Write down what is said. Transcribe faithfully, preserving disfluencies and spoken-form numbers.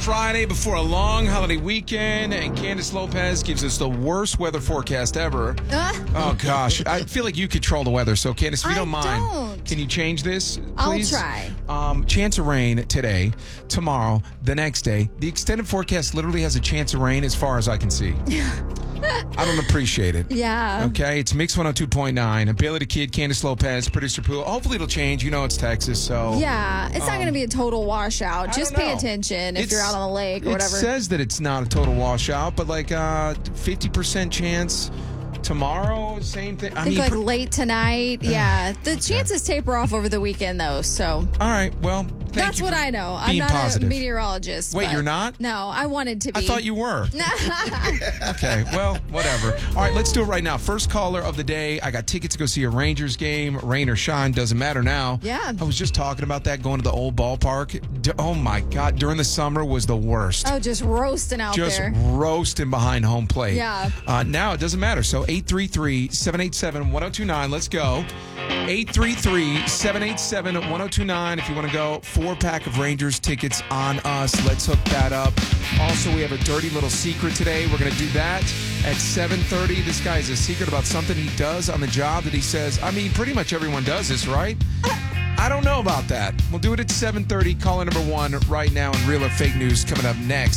Friday before a long holiday weekend, and Candace Lopez gives us the worst weather forecast ever. Uh, Oh, gosh. I feel like you control the weather. So, Candace, if you I don't mind, don't. can you change this, please? I'll try. Um, chance of rain today, tomorrow, the next day. The extended forecast literally has a chance of rain as far as I can see. I don't appreciate it. Yeah. Okay, it's Mix one oh two point nine. Bailey the Kid, Candace Lopez, producer Pooh. Hopefully it'll change. You know it's Texas, so. Yeah, it's not Um, going to be a total washout. I Just don't pay know. attention if It's- you're out on the lake or it whatever. says that it's not a total washout, but like uh fifty percent chance tomorrow, same thing. I I think mean, like pr- late tonight. Yeah, the chances taper off over the weekend though. So all right, well, thank that's you what for I know. I'm being not positive. a meteorologist. Wait, but- you're not? No, I wanted to be. I thought you were. Okay, well, whatever. All right, let's do it right now. First caller of the day. I got tickets to go see a Rangers game. Rain or shine, doesn't matter now. Yeah. I was just talking about that, going to the old ballpark. D- Oh, my God. During the summer was the worst. Oh, just roasting out Just there. roasting behind home plate. Yeah. Uh, now it doesn't matter. So eight three three, seven eight seven, one oh two nine. Let's go. eight three three, seven eight seven, one oh two nine. If you want to go, four pack of Rangers tickets on us. Let's hook that up. Also, we have a dirty little secret today. We're going to do that at seven thirty. This guy has a secret about something he does on the job that he says, I mean, pretty much everyone does this, right? I don't know about that. We'll do it at seven thirty. Caller number one right now, and Real or Fake News coming up next.